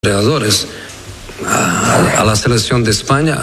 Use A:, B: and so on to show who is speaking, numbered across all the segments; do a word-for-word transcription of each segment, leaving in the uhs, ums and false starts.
A: entrenadores. A, a la selección de España,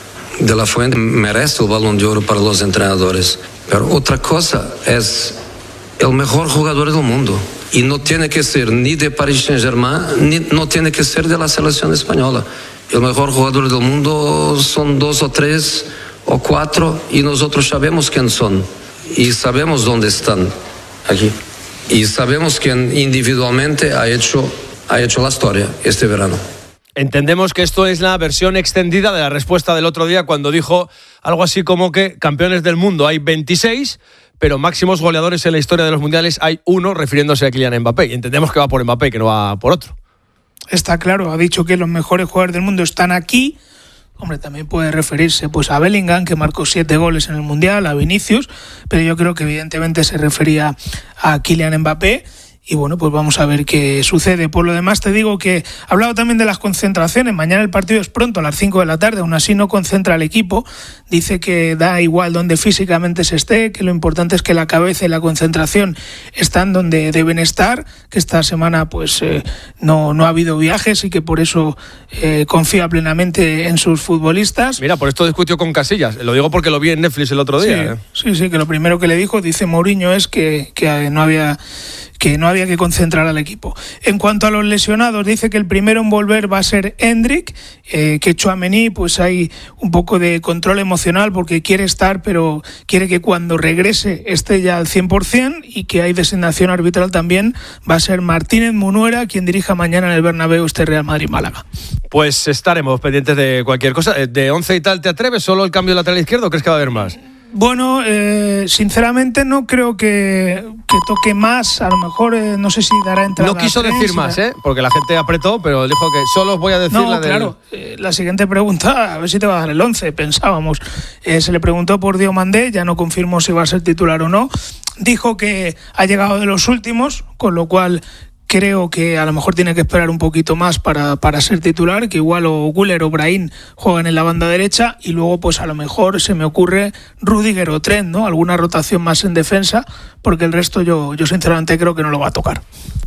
A: De La Fuente merece el Balón de Oro para los entrenadores. Pero otra cosa es el mejor jugador del mundo. Y no tiene que ser ni de Paris Saint-Germain, ni no tiene que ser de la selección española. El mejor jugador del mundo son dos o tres o cuatro y nosotros sabemos quién son. Y sabemos dónde están aquí. Y sabemos quién individualmente ha hecho, ha hecho la historia este verano.
B: Entendemos que esto es la versión extendida de la respuesta del otro día cuando dijo algo así como que campeones del mundo hay veintiséis, pero máximos goleadores en la historia de los mundiales hay uno, refiriéndose a Kylian Mbappé. Y entendemos que va por Mbappé, que no va por otro.
C: Está claro, ha dicho que los mejores jugadores del mundo están aquí. Hombre, también puede referirse pues a Bellingham, que marcó siete goles en el Mundial, a Vinicius, pero yo creo que evidentemente se refería a Kylian Mbappé. Y bueno, pues vamos a ver qué sucede. Por lo demás te digo que he hablado también de las concentraciones. Mañana el partido es pronto, a las cinco de la tarde. Aún así no concentra al equipo. Dice que da igual donde físicamente se esté, que lo importante es que la cabeza y la concentración están donde deben estar, que esta semana pues eh, no, no ha habido viajes y que por eso eh, confía plenamente en sus futbolistas.
B: Mira, por esto discutió con Casillas. Lo digo porque lo vi en Netflix el otro día.
C: Sí, ¿eh? sí, sí, que lo primero que le dijo, dice Mourinho, es que, que no había... que no había que concentrar al equipo. En cuanto a los lesionados, dice que el primero en volver va a ser Endrick, eh, que Tchouaméni, pues hay un poco de control emocional porque quiere estar, pero quiere que cuando regrese esté ya al cien por ciento, y que hay designación arbitral también, va a ser Martínez Munuera quien dirija mañana en el Bernabéu este Real Madrid-Málaga.
B: Pues estaremos pendientes de cualquier cosa. ¿De once y tal te atreves? ¿Solo el cambio de lateral izquierdo o crees que va a haber más?
C: Bueno, eh, sinceramente no creo que, que toque más. A lo mejor eh, no sé si dará entrada.
B: No quiso
C: tres,
B: decir más, ¿eh? Porque la gente apretó, pero dijo que solo os voy a decir
C: no,
B: la del...
C: claro. Eh, la siguiente pregunta, a ver si te va a dar el once, pensábamos. Eh, se le preguntó por Diomandé, ya no confirmó si va a ser titular o no. Dijo que ha llegado de los últimos, con lo cual... creo que a lo mejor tiene que esperar un poquito más para, para ser titular, que igual o Güler o Brahim juegan en la banda derecha y luego pues a lo mejor se me ocurre Rüdiger o Trent, ¿no? Alguna rotación más en defensa, porque el resto yo, yo sinceramente creo que no lo va a tocar.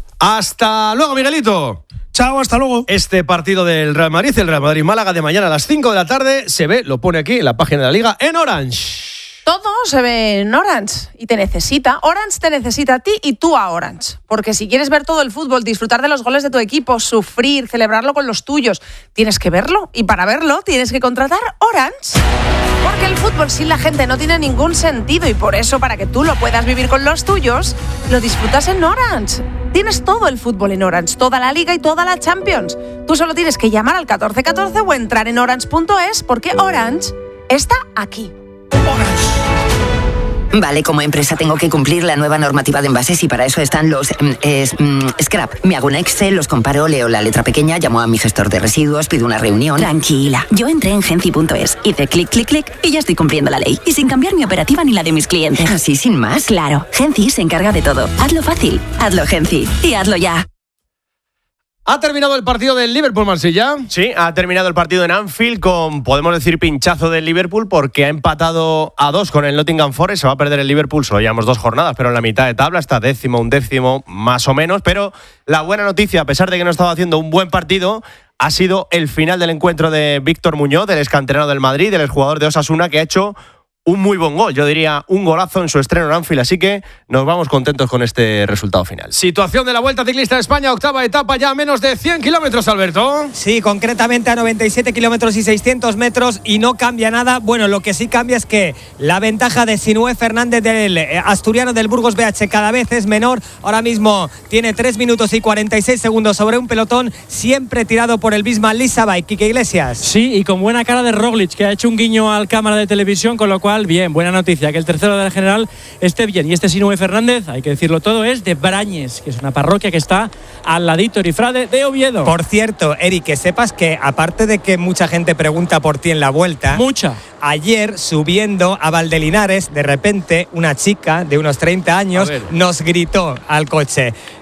B: Hasta luego, Miguelito.
C: Chao, hasta luego.
B: Este partido del Real Madrid, el Real Madrid-Málaga de mañana a las cinco de la tarde, se ve, lo pone aquí en la página de la Liga, en Orange.
D: Todo se ve en Orange y te necesita. Orange te necesita a ti y tú a Orange. Porque si quieres ver todo el fútbol, disfrutar de los goles de tu equipo, sufrir, celebrarlo con los tuyos, tienes que verlo. Y para verlo tienes que contratar Orange. Porque el fútbol sin la gente no tiene ningún sentido y por eso, para que tú lo puedas vivir con los tuyos, lo disfrutas en Orange. Tienes todo el fútbol en Orange, toda la Liga y toda la Champions. Tú solo tienes que llamar al catorce catorce o entrar en orange punto es porque Orange está aquí.
E: Vale, como empresa tengo que cumplir la nueva normativa de envases y para eso están los es, mm, scrap. Me hago un Excel, los comparo, leo la letra pequeña, llamo a mi gestor de residuos, pido una reunión.
F: Tranquila, yo entré en genci punto es, hice clic, clic, clic y ya estoy cumpliendo la ley. Y sin cambiar mi operativa ni la de mis clientes.
E: ¿Así sin más?
F: Claro, Genci se encarga de todo. Hazlo fácil, hazlo Genci y hazlo ya.
B: ¿Ha terminado el partido del Liverpool-Marsella?
G: Sí, ha terminado el partido en Anfield con, podemos decir, pinchazo del Liverpool porque ha empatado a dos con el Nottingham Forest. Se va a perder el Liverpool, solo llevamos dos jornadas, pero en la mitad de tabla está décimo, un décimo, más o menos. Pero la buena noticia, a pesar de que no estaba haciendo un buen partido, ha sido el final del encuentro de Víctor Muñoz, del excanterano del Madrid, del exjugador de Osasuna, que ha hecho un muy buen gol, yo diría un golazo en su estreno en Anfield, así que nos vamos contentos con este resultado final.
B: Situación de la Vuelta Ciclista de España, octava etapa, ya a menos de cien kilómetros, Alberto.
H: Sí, concretamente a noventa y siete kilómetros y seiscientos metros y no cambia nada. Bueno, lo que sí cambia es que la ventaja de Sinué Fernández, del asturiano del Burgos B H, cada vez es menor. Ahora mismo tiene tres minutos y cuarenta y seis segundos sobre un pelotón siempre tirado por el Bismarck Lissabay. Quique Iglesias.
I: Sí, y con buena cara de Roglic, que ha hecho un guiño al cámara de televisión, con lo cual bien, buena noticia, que el tercero de la general esté bien. Y este Sinué Fernández, hay que decirlo todo, es de Brañes, que es una parroquia que está al ladito Erifrade de Oviedo.
H: Por cierto, Eric, que sepas que aparte de que mucha gente pregunta por ti en la Vuelta,
I: mucha.
H: Ayer, subiendo a Valdelinares, de repente una chica de unos treinta años nos gritó al coche: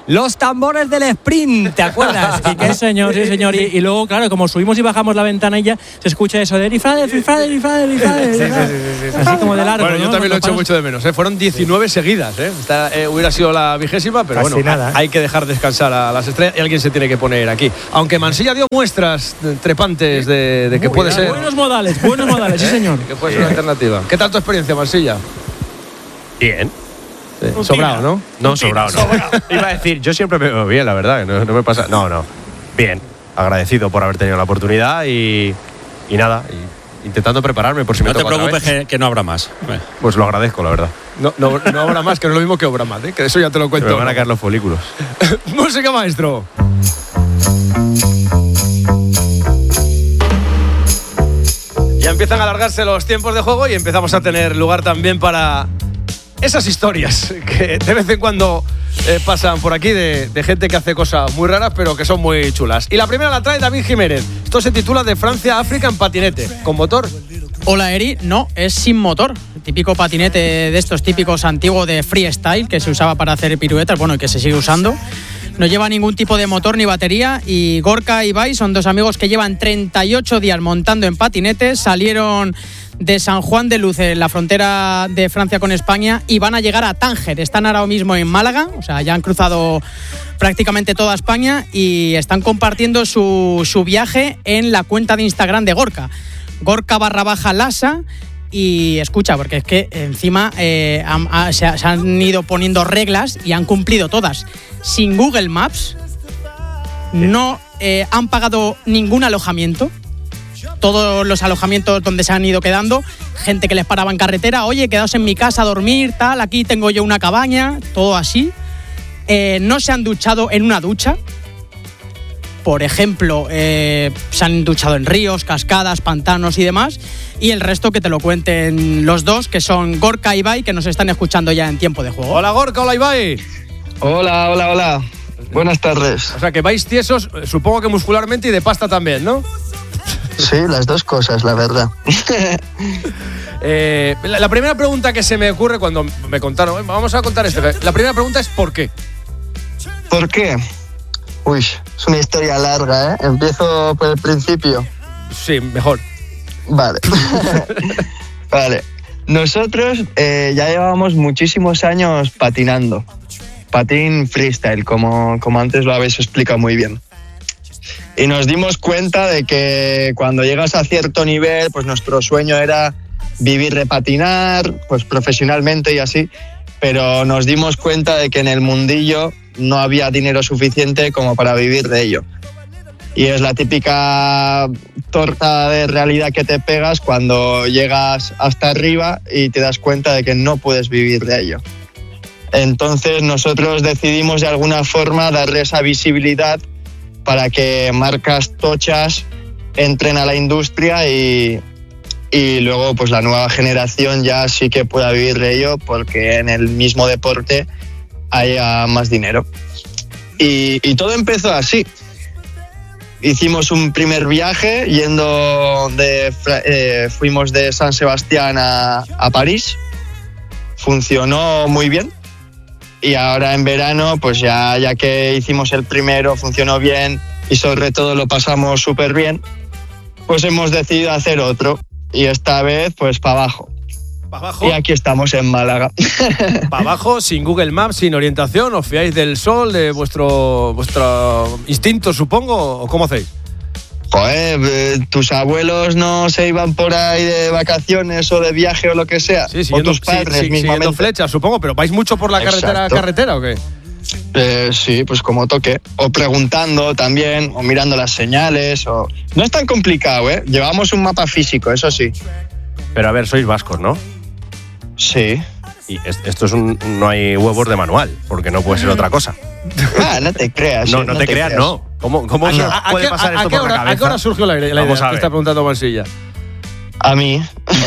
H: Los tambores del sprint, ¿te acuerdas?
I: Sí, señor, sí, señor. Y, y luego, claro, como subimos y bajamos la ventanilla, se escucha eso de Frifade, Frifade, Frifade, Frifade.
B: Sí, sí, sí, sí, sí.
I: Así como de largo.
B: Bueno, yo
I: ¿no?
B: también lo he hecho
I: Paros.
B: mucho de menos. ¿eh? Fueron diecinueve sí. seguidas. ¿eh? Esta eh, hubiera sido la vigésima, pero
H: Casi
B: bueno,
H: nada.
B: hay que dejar descansar a las estrellas y alguien se tiene que poner aquí. Aunque Mansilla dio muestras trepantes de, de que
I: Muy
B: puede
I: bien.
B: ser.
I: Buenos modales, buenos modales, sí, señor.
B: Que puede ser una alternativa. ¿Qué tal tu experiencia, Mansilla?
G: Bien.
B: Sí. Sobrado, ¿no?
G: No, sobrado, no. Iba a decir, yo siempre me veo bien, la verdad. No, no me pasa. No, no. Bien. Agradecido por haber tenido la oportunidad y, y nada. Y intentando prepararme por si me
J: No te
G: toca otra
J: preocupes
G: vez.
J: que, que no habrá más. Bueno.
G: Pues lo agradezco, la verdad.
B: No, no, no habrá más, que no es lo mismo que obra más, ¿eh? Que eso ya te lo
G: Se
B: cuento.
G: me van a caer los folículos.
B: Música, maestro. Ya empiezan a alargarse los tiempos de juego y empezamos a tener lugar también para esas historias que de vez en cuando eh, pasan por aquí de, de gente que hace cosas muy raras pero que son muy chulas. Y la primera la trae David Jiménez. Esto se titula De Francia a África en patinete. ¿Con motor?
K: Hola, Eri. No, es sin motor. El típico patinete de estos típicos antiguos de freestyle que se usaba para hacer piruetas, bueno, y que se sigue usando. No lleva ningún tipo de motor ni batería y Gorka y Ibai son dos amigos que llevan treinta y ocho días montando en patinetes. Salieron de San Juan de Luz, en la frontera de Francia con España, y van a llegar a Tánger. Están ahora mismo en Málaga, o sea, ya han cruzado prácticamente toda España y están compartiendo su, su viaje en la cuenta de Instagram de Gorka. Gorka barra baja Lasa. Y escucha, porque es que encima eh, han, a, se, se han ido poniendo reglas y han cumplido todas. Sin Google Maps, no eh, han pagado ningún alojamiento. Todos los alojamientos donde se han ido quedando, gente que les paraba en carretera, oye, quedaos en mi casa a dormir, tal, aquí tengo yo una cabaña, todo así. Eh, no se han duchado en una ducha. Por ejemplo, eh, se han duchado en ríos, cascadas, pantanos y demás. Y el resto que te lo cuenten los dos, que son Gorka y Ibai, que nos están escuchando ya en tiempo de juego.
B: Hola Gorka, hola Ibai.
L: Hola, hola, hola. Buenas tardes.
B: O sea, que vais tiesos, supongo que muscularmente y de pasta también, ¿no?
L: Sí, las dos cosas, la verdad.
B: eh, la, la primera pregunta que se me ocurre cuando me contaron, vamos a contar esto. La primera pregunta es ¿por qué?
L: ¿Por qué? Uy, es una historia larga, ¿eh? Empiezo por el principio.
B: Sí, mejor.
L: Vale. Vale. Nosotros eh, ya llevábamos muchísimos años patinando. Patín freestyle, como, como antes lo habéis explicado muy bien. Y nos dimos cuenta de que cuando llegas a cierto nivel, pues nuestro sueño era vivir de patinar, pues profesionalmente y así. Pero nos dimos cuenta de que en el mundillo no había dinero suficiente como para vivir de ello. Y es la típica torta de realidad que te pegas cuando llegas hasta arriba y te das cuenta de que no puedes vivir de ello. Entonces nosotros decidimos de alguna forma darle esa visibilidad para que marcas tochas entren a la industria y, y luego pues la nueva generación ya sí que pueda vivir de ello, porque en el mismo deporte haya más dinero. Y, y todo empezó así. Hicimos un primer viaje yendo de eh, fuimos de San Sebastián a, a París. Funcionó muy bien. Y ahora en verano, pues ya, ya que hicimos el primero, funcionó bien y sobre todo lo pasamos súper bien, pues hemos decidido hacer otro. Y esta vez, pues para abajo.
B: ¿Para abajo?
L: Y aquí estamos en Málaga.
B: Para abajo, sin Google Maps, sin orientación, ¿os fiáis del sol, de vuestro, vuestro instinto, supongo? ¿O cómo hacéis?
L: Joder, eh, tus abuelos no se iban por ahí de vacaciones o de viaje o lo que sea.
B: Sí, siguiendo,
L: o tus padres
B: sí, sí,
L: mismamente.
B: siguiendo flechas, supongo, pero ¿vais mucho por la carretera,
L: Exacto.
B: carretera o qué?
L: Eh, sí, pues como toque. O preguntando también, o mirando las señales. O... No es tan complicado, ¿eh? Llevamos un mapa físico, eso sí.
G: Pero a ver, sois vascos, ¿no?
L: Sí.
G: Y esto es un... no hay huevos de manual, porque no puede ser otra cosa.
L: Ah, no te creas.
G: No,
L: eh,
G: no, no te, te creas, creas, no. ¿Cómo, cómo
B: ¿A,
G: se
B: a,
G: puede
B: a
G: pasar
B: qué,
G: esto
B: a, a
G: por
B: hora,
G: la cabeza?
B: ¿A qué hora surgió la, la idea?
G: Vamos a ver.
B: Te está preguntando Mansilla.
L: A mí.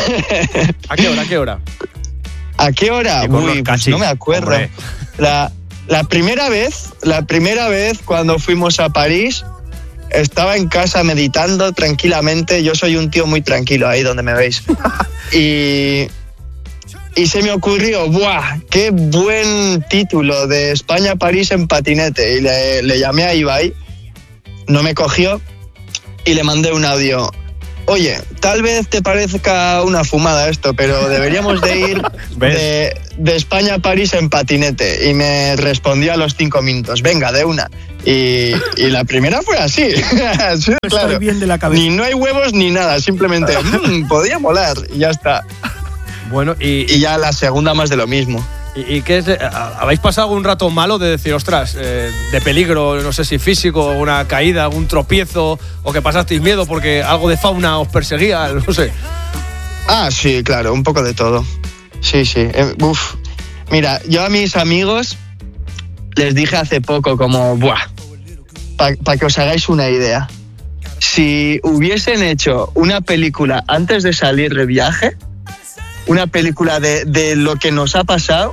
B: ¿A qué hora? ¿A qué hora?
L: ¿A qué hora? Uy, pues no me acuerdo. La, la primera vez, la primera vez cuando fuimos a París, estaba en casa meditando tranquilamente. Yo soy un tío muy tranquilo ahí donde me veis. Y, y se me ocurrió, ¡buah! ¡Qué buen título de España-París en patinete! Y le, le llamé a Ibai, no me cogió y le mandé un audio. Oye, tal vez te parezca una fumada esto, pero deberíamos de ir de, de España a París en patinete. Y me respondió a los cinco minutos, venga, de una. Y, y la primera fue así. Sí, claro.
J: Estoy bien de la cabeza.
L: Ni no hay huevos ni nada, simplemente mmm, podría molar y ya está.
B: Bueno, y,
L: y ya la segunda más de lo mismo.
B: ¿Y, y qué es? ¿Habéis pasado algún rato malo de decir, ostras, eh, de peligro, no sé si físico, una caída, algún tropiezo, o que pasasteis miedo porque algo de fauna os perseguía, no sé?
L: Ah, sí, claro, un poco de todo. Sí, sí. Eh, uf. Mira, yo a mis amigos les dije hace poco como, buah, para pa que os hagáis una idea. Si hubiesen hecho una película antes de salir de viaje, una película de, de lo que nos ha pasado,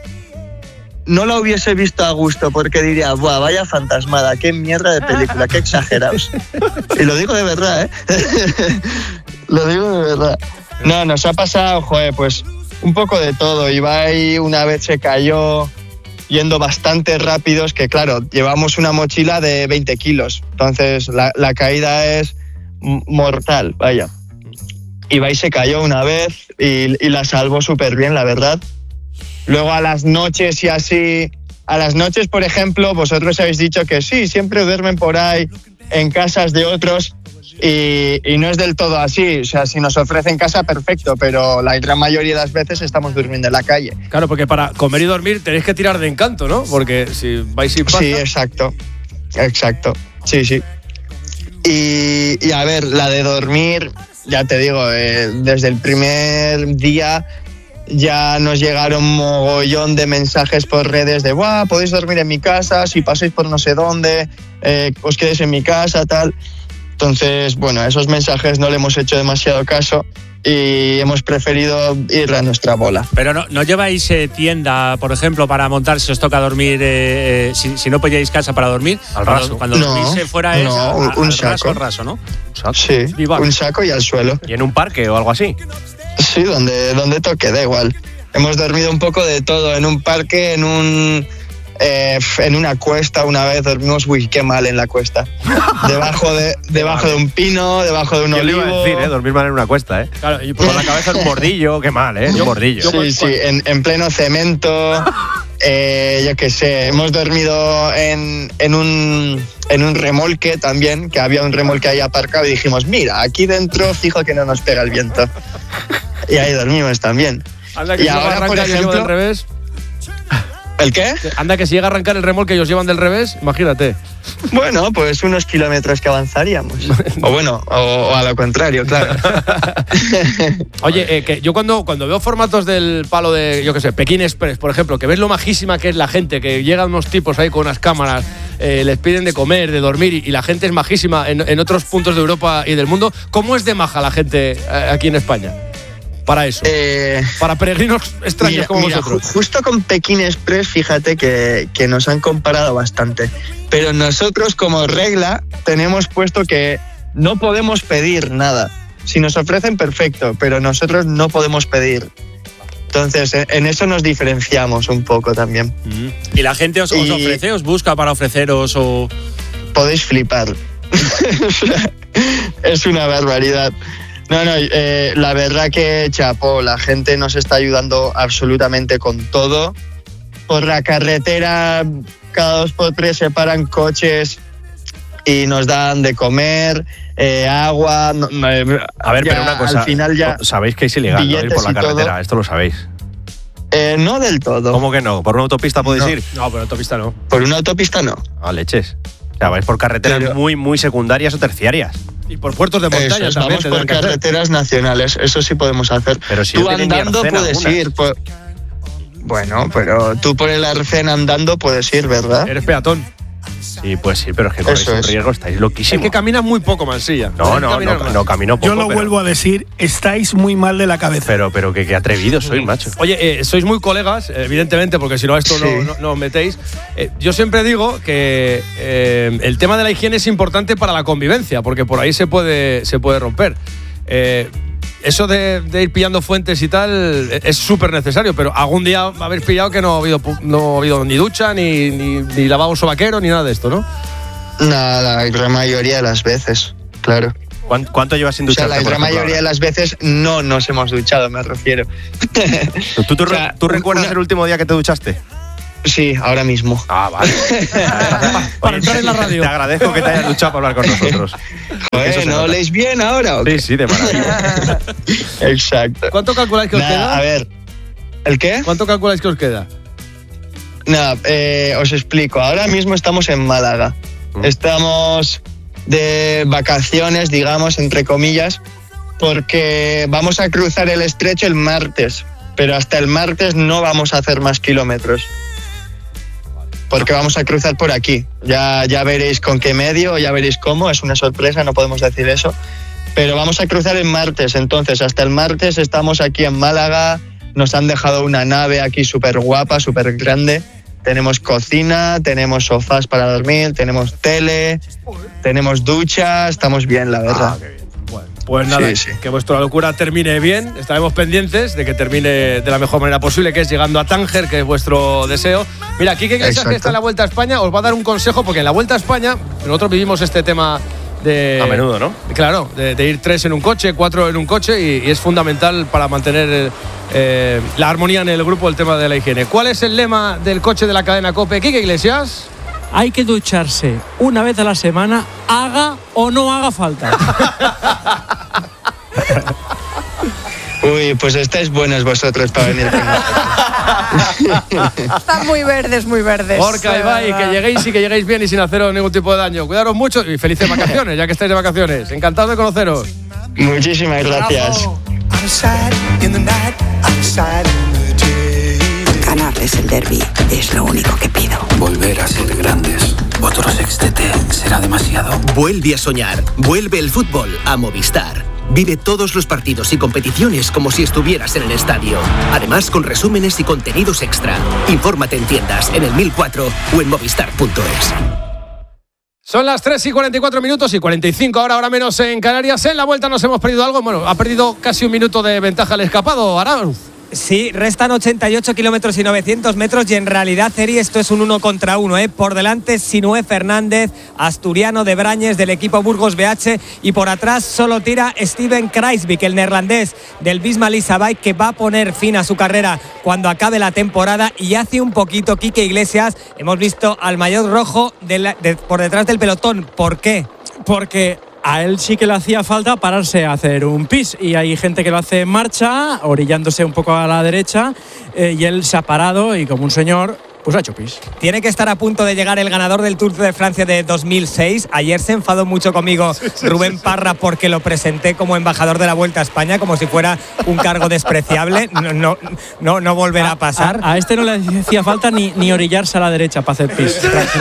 L: no la hubiese visto a gusto porque diría, buah, vaya fantasmada, qué mierda de película, qué exagerados. Y lo digo de verdad, ¿eh? Lo digo de verdad. No, nos ha pasado, joder, pues un poco de todo. Ibai una vez se cayó yendo bastante rápidos, que claro, llevamos una mochila de veinte kilos, entonces la, la caída es mortal, vaya. Ibai se cayó una vez y, y la salvó súper bien, la verdad. Luego a las noches y así, a las noches, por ejemplo, vosotros habéis dicho que sí, siempre duermen por ahí en casas de otros y, y no es del todo así. O sea, si nos ofrecen casa, perfecto, pero la gran mayoría de las veces estamos durmiendo en la calle.
B: Claro, porque para comer y dormir tenéis que tirar de encanto, ¿no? Porque si vais sin pasta...
L: Sí, exacto, exacto, sí, sí. Y, y a ver, la de dormir... Ya te digo, eh, desde el primer día ya nos llegaron mogollón de mensajes por redes de ¡buah! Podéis dormir en mi casa, si pasáis por no sé dónde, eh, os quedéis en mi casa, tal. Entonces, bueno, a esos mensajes no le hemos hecho demasiado caso y hemos preferido ir a nuestra bola.
M: Pero no, no lleváis eh, tienda, por ejemplo, para montar si os toca dormir, eh, eh, si, si no pilláis casa para dormir.
B: Al
M: cuando,
B: raso.
M: Cuando
L: no,
M: dormís fuera es
L: no,
M: a, a,
L: un
M: al
L: saco.
M: raso, al raso, ¿no?
L: Un saco. Sí, Viva. Un saco y al suelo.
G: ¿Y en un parque o algo así?
L: Sí, donde, donde toque, da igual. Hemos dormido un poco de todo, en un parque, en un... Eh, en una cuesta una vez dormimos, uy, qué mal en la cuesta. Debajo de debajo de un pino, debajo de un
G: Yo
L: olivo.
G: le iba a decir, ¿eh? Dormir mal en una cuesta, ¿eh?
B: Claro, y
G: por la cabeza en un bordillo, qué mal, ¿eh? Un bordillo.
L: Sí, sí, en, en pleno cemento. Eh, yo qué sé, hemos dormido en, en, un, en un remolque también, que había un remolque ahí aparcado y dijimos, mira, aquí dentro fijo que no nos pega el viento. Y ahí dormimos también.
B: Anda que
L: y
B: si
L: ahora,
B: arranca,
L: por ejemplo,
B: del revés.
L: ¿El qué?
B: Anda que si llega a arrancar el remolque y os llevan del revés, imagínate.
L: Bueno, pues unos kilómetros que avanzaríamos. O bueno, o, o a lo contrario, claro.
B: Oye, eh, que yo cuando, cuando veo formatos del palo de, yo qué sé, Pekín Express, por ejemplo, que ves lo majísima que es la gente, que llegan unos tipos ahí con unas cámaras, eh, les piden de comer, de dormir, y, y la gente es majísima en, en otros puntos de Europa y del mundo. ¿Cómo es de maja la gente eh, aquí en España? Para eso,
L: eh,
B: para peregrinos extraños
L: mira,
B: como
L: mira,
B: vosotros.
L: Justo con Pekín Express, fíjate que, que nos han comparado bastante. Pero nosotros, como regla, tenemos puesto que no podemos pedir nada. Si nos ofrecen, perfecto, pero nosotros no podemos pedir. Entonces, en eso nos diferenciamos un poco también.
M: ¿Y la gente os, os ofrece, os busca para ofreceros o...?
L: Podéis flipar. Es una barbaridad. No, no, eh, la verdad que chapó, la gente nos está ayudando absolutamente con todo. Por la carretera, cada dos por tres se paran coches y nos dan de comer, eh, agua. No, no,
G: a ver, pero una cosa,
L: al final ya
G: sabéis que es ilegal, ¿no? Ir por la carretera, esto lo sabéis.
L: Eh, no del todo.
G: ¿Cómo que no? ¿Por una autopista podéis
L: no.
G: ir?
B: No, por autopista no.
L: Por una autopista no.
G: Ah, leches. O sea, vais por carreteras pero, muy, muy secundarias o terciarias.
B: Y por puertos de montaña
L: eso,
B: también.
L: Vamos por carreteras nacionales, eso sí podemos hacer.
G: Pero si
L: tú
G: no
L: andando puedes alguna. ir. Por... Bueno, pero tú por el Arcén andando puedes ir, ¿verdad?
B: Eres peatón.
G: Sí, pues sí, pero es que corréis un riesgo, estáis loquísimos.
B: Es que caminas muy poco, Mansilla.
G: No, no, no, no, no camino poco.
J: Yo lo
G: pero...
J: vuelvo a decir, estáis muy mal de la cabeza.
G: Pero, pero que, que atrevidos sois, macho.
B: Oye, eh, sois muy colegas, evidentemente, porque si no a esto sí. no, no, no os metéis. Eh, yo siempre digo que eh, el tema de la higiene es importante para la convivencia, porque por ahí se puede, se puede romper. Eh, eso de, de ir pillando fuentes y tal es súper necesario, pero algún día habéis pillado que no ha habido, no ha habido ni ducha, ni, ni, ni lavabo sobaquero, ni nada de esto, ¿no?
L: Nada, la gran mayoría de las veces, claro.
G: ¿Cuánto, cuánto llevas sin ducharte?
L: O sea, la gran mayoría de las veces no nos hemos duchado, me refiero.
G: ¿Tú, tú,
L: o sea,
G: ¿tú recuerdas una... el último día que te duchaste?
L: Sí, ahora mismo.
G: Ah, vale.
B: Para entrar en la radio.
G: Te agradezco que te hayas duchado para hablar con nosotros.
L: Joder, ¿no oléis bien ahora? ¿O qué?
G: Sí, sí, de maravilla.
L: Exacto.
B: ¿Cuánto calculáis que os
L: Nada,
B: queda?
L: A ver, ¿el qué?
B: ¿Cuánto calculáis que os queda?
L: Nada, eh, os explico. Ahora mismo estamos en Málaga. Mm. Estamos de vacaciones, digamos, entre comillas, porque vamos a cruzar el estrecho el martes, pero hasta el martes no vamos a hacer más kilómetros. Porque vamos a cruzar por aquí. Ya, ya veréis con qué medio, ya veréis cómo, es una sorpresa, no podemos decir eso. Pero vamos a cruzar el martes, entonces hasta el martes estamos aquí en Málaga, nos han dejado una nave aquí súper guapa, súper grande. Tenemos cocina, tenemos sofás para dormir, tenemos tele, tenemos ducha, estamos bien, la verdad.
B: Ah, qué bien. Bueno, pues nada, sí, sí. Que vuestra locura termine bien. Estaremos pendientes de que termine de la mejor manera posible, que es llegando a Tánger, que es vuestro deseo. Mira, aquí que Iglesias, que está en la Vuelta a España, os va a dar un consejo, porque en la Vuelta a España nosotros vivimos este tema de...
G: A menudo, ¿no?
B: Claro, de, de ir tres en un coche, cuatro en un coche, y, y es fundamental para mantener eh, la armonía en el grupo, el tema de la higiene. ¿Cuál es el lema del coche de la cadena COPE? Quique Iglesias.
I: Hay que ducharse una vez a la semana, haga o no haga falta.
L: Uy, pues estáis buenos vosotros para venir con nosotros.
D: Están muy verdes, muy verdes.
B: Gorka, Ibai, que lleguéis y que lleguéis bien y sin haceros ningún tipo de daño. Cuidaros mucho y felices vacaciones, ya que estáis de vacaciones. Encantado de conoceros.
L: Muchísimas gracias.
N: Ganar es el derbi, es lo único que pido.
O: Volver a ser grandes. Otro sextete será demasiado.
P: Vuelve a soñar. Vuelve el fútbol a Movistar. Vive todos los partidos y competiciones como si estuvieras en el estadio. Además, con resúmenes y contenidos extra. Infórmate en tiendas, en el mil cuatro o en movistar punto es.
B: Son las tres y cuarenta y cuatro minutos y cuarenta y cinco ahora, ahora menos en Canarias. En la Vuelta nos hemos perdido algo. Bueno, ha perdido casi un minuto de ventaja el escapado, Arauz.
H: Sí, restan ochenta y ocho kilómetros y novecientos metros y en realidad, Eri, esto es un uno contra uno, ¿eh? Por delante, Sinué Fernández, asturiano de Brañes del equipo Burgos B H, y por atrás solo tira Steven Kruijswijk, el neerlandés del Visma Lease Bike, que va a poner fin a su carrera cuando acabe la temporada. Y hace un poquito, Quique Iglesias, hemos visto al maillot rojo de la, de, por detrás del pelotón. ¿Por qué?
I: Porque a él sí que le hacía falta pararse a hacer un pis, y hay gente que lo hace en marcha, orillándose un poco a la derecha, eh, y él se ha parado y, como un señor, pues ha hecho pis.
H: Tiene que estar a punto de llegar el ganador del Tour de Francia de dos mil seis. Ayer se enfadó mucho conmigo sí, sí, Rubén sí, Parra porque lo presenté como embajador de la Vuelta a España, como si fuera un cargo despreciable. No, no, no, no volverá a, a pasar.
I: A, a este no le hacía falta ni, ni orillarse a la derecha para hacer pis.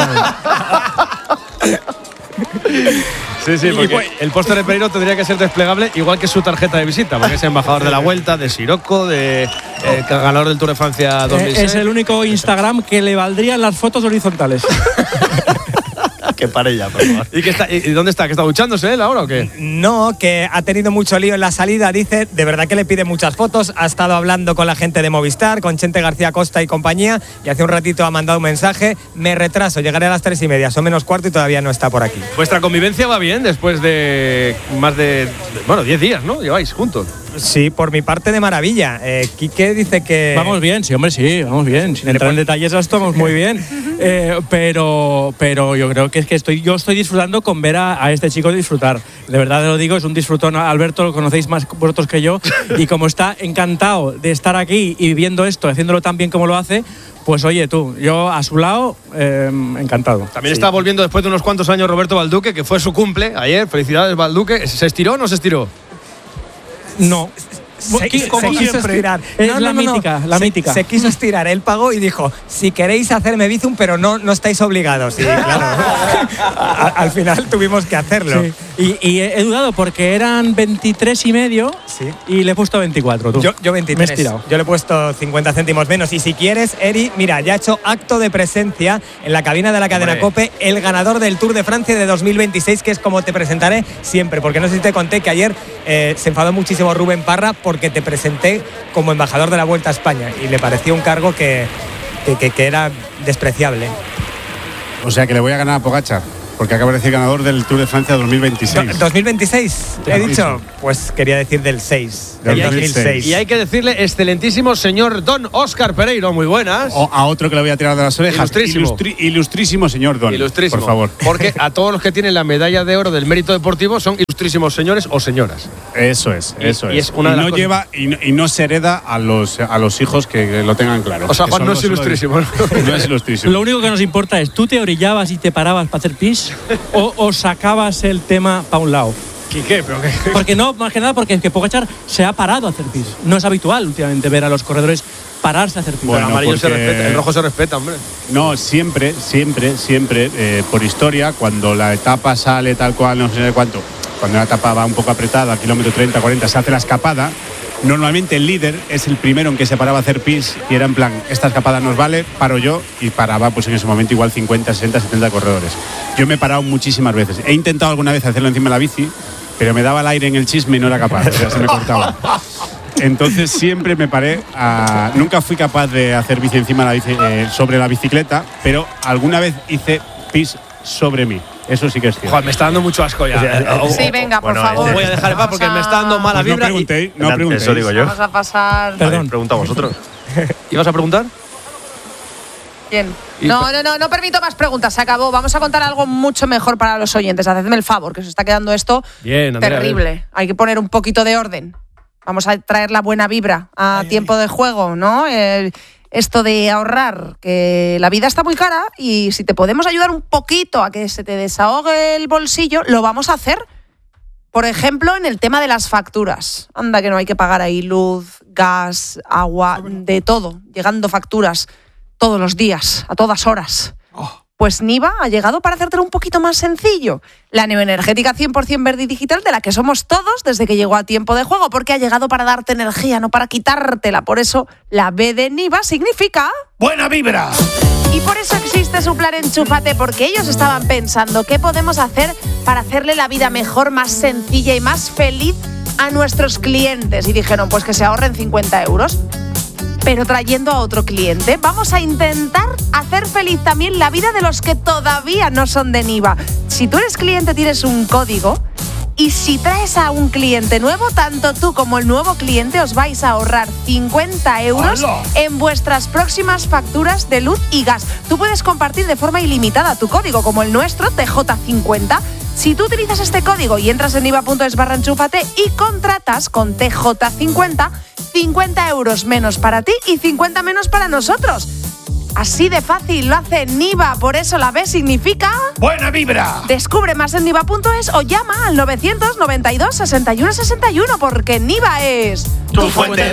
B: Sí, sí, porque pues, el póster de Pereiro tendría que ser desplegable igual que su tarjeta de visita, porque es embajador de la Vuelta, de Sirocco, de eh, ganador del Tour de Francia dos mil seis.
I: Es el único Instagram que le valdrían las fotos horizontales.
G: Que pare ya, por favor.
B: ¿Y, que está, ¿Y dónde está? ¿Que está duchándose él ahora o qué?
H: No, que ha tenido mucho lío en la salida, dice. De verdad que le pide muchas fotos. Ha estado hablando con la gente de Movistar, con Chente García Costa y compañía, y hace un ratito ha mandado un mensaje: me retraso, llegaré a las tres y media, son menos cuarto y todavía no está por aquí.
B: Vuestra convivencia va bien después de más de, bueno, diez días, ¿no? Lleváis juntos.
H: Sí, por mi parte de maravilla. Eh, Quique dice que...
I: Vamos bien, sí, hombre, sí, vamos bien. Sin entrar en detalles, estamos muy bien. Eh, pero, pero yo creo que es que estoy, yo estoy disfrutando con ver a, a este chico disfrutar. De verdad lo digo, es un disfrutón. Alberto lo conocéis más vosotros que yo. Y como está encantado de estar aquí y viviendo esto, haciéndolo tan bien como lo hace, pues oye tú, yo a su lado, eh, encantado.
B: También
I: sí.
B: Está volviendo después de unos cuantos años Roberto Balduque, que fue su cumple ayer. Felicidades, Balduque. ¿Se estiró o no se estiró?
H: No. Se, se, se quiso estirar.
I: Es
H: no,
I: la
H: no, no,
I: mítica,
H: no.
I: la
H: se,
I: mítica.
H: Se quiso estirar, él pagó y dijo: si queréis hacerme bizum, pero no, no estáis obligados. Y claro, a, al final tuvimos que hacerlo. Sí.
I: Y, y he dudado porque eran veintitrés y medio
H: sí.
I: y le he puesto veinticuatro. ¿Tú?
H: Yo, yo veintitrés.
I: Me he estirado.
H: Yo le he puesto cincuenta céntimos menos. Y si quieres, Eri, mira, ya ha hecho acto de presencia en la cabina de la cadena Cope el ganador del Tour de Francia de dos mil veintiséis, que es como te presentaré siempre. Porque no sé si te conté que ayer eh, se enfadó muchísimo Rubén Parra porque te presenté como embajador de la Vuelta a España y le pareció un cargo que, que, que, que era despreciable.
Q: O sea que le voy a ganar a Pogačar. Porque acaba de decir ganador del Tour de Francia dos mil veintiséis.
H: ¿dos mil veintiséis? ¿He dicho? Pues quería decir del seis. Del
B: dos mil seis. Y hay que decirle, excelentísimo señor Don Óscar Pereiro, muy buenas.
Q: O a otro que le voy a tirar de las orejas.
B: Ilustrísimo.
Q: Ilustri, ilustrísimo señor Don.
B: Ilustrísimo.
Q: Por favor.
B: Porque a todos los que tienen la medalla de oro del mérito deportivo son ilustrísimos señores o señoras.
Q: Eso es, eso
B: y,
Q: es.
B: Y, es una
Q: y
B: de las
Q: no
B: cosas.
Q: lleva y no, y no se hereda a los, a los hijos que, que lo tengan claro.
B: O sea, Juan no es ilustrísimo.
Q: ¿no? No es ilustrísimo.
I: Lo único que nos importa es, ¿tú te orillabas y te parabas para hacer pis? ¿O, o sacabas el tema para un lado?
B: ¿Qué, qué? ¿Pero qué?
I: Porque no, más que nada porque es que Pogačar se ha parado a hacer pis. No es habitual últimamente ver a los corredores pararse a hacer pis.
B: Bueno, el amarillo
Q: porque...
B: se respeta, el rojo se respeta, hombre.
Q: No, siempre, siempre, siempre, eh, por historia, cuando la etapa sale tal cual, no sé cuánto, cuando la etapa va un poco apretada, kilómetro treinta, cuarenta, se hace la escapada. Normalmente el líder es el primero en que se paraba a hacer pis y era en plan, esta escapada nos vale, paro yo, y paraba pues en ese momento igual cincuenta, sesenta, setenta corredores. Yo me he parado muchísimas veces. He intentado alguna vez hacerlo encima de la bici, pero me daba el aire en el chisme y no era capaz, o sea, se me cortaba. Entonces siempre me paré a... Nunca fui capaz de hacer bici encima de la bici, eh, sobre la bicicleta, pero alguna vez hice pis sobre mí. Eso sí que es cierto.
B: Joder, me está dando mucho asco ya.
D: Sí, venga, por
B: bueno,
D: favor.
B: Voy a dejar en paz porque me está dando mala
Q: pues
B: vibra.
Q: No preguntéis,
B: y...
Q: no preguntéis.
G: Eso digo yo.
D: Vamos a pasar.
G: Perdón. Pregunta a vosotros.
B: ¿Ibas a preguntar?
D: Bien. No, no, no, no permito más preguntas. Se acabó. Vamos a contar algo mucho mejor para los oyentes. Hacedme el favor, que se está quedando esto
B: bien, Andrea,
D: terrible.
B: Bien.
D: Hay que poner un poquito de orden. Vamos a traer la buena vibra a
C: ay,
D: tiempo
C: ay.
D: de juego, ¿no? El, esto de ahorrar, que la vida está muy cara y si te podemos ayudar un poquito a que se te desahogue el bolsillo, lo vamos a hacer. Por ejemplo, en el tema de las facturas. Anda que no hay que pagar ahí luz, gas, agua, de todo. Llegando facturas todos los días, a todas horas. Pues Niva ha llegado para hacértelo un poquito más sencillo. La neoenergética cien por ciento verde y digital de la que somos todos desde que llegó a tiempo de juego, porque ha llegado para darte energía, no para quitártela. Por eso la B de Niva significa...
J: ¡Buena vibra!
D: Y por eso existe su plan Enchúfate, porque ellos estaban pensando qué podemos hacer para hacerle la vida mejor, más sencilla y más feliz a nuestros clientes. Y dijeron, pues que se ahorren cincuenta euros. Pero trayendo a otro cliente, vamos a intentar hacer feliz también la vida de los que todavía no son de Niva. Si tú eres cliente, tienes un código. Y si traes a un cliente nuevo, tanto tú como el nuevo cliente os vais a ahorrar cincuenta euros
J: ¡Hala!
D: en vuestras próximas facturas de luz y gas. Tú puedes compartir de forma ilimitada tu código, como el nuestro, T J cincuenta. Si tú utilizas este código y entras en niva punto es barra enchúfate y contratas con T J cincuenta, cincuenta euros menos para ti y cincuenta menos para nosotros. Así de fácil lo hace Niva, por eso la B significa...
J: ¡Buena vibra!
D: Descubre más en niva punto es o llama al novecientos noventa y dos sesenta y uno sesenta y uno, porque Niva es...
J: ¡Tu fuente de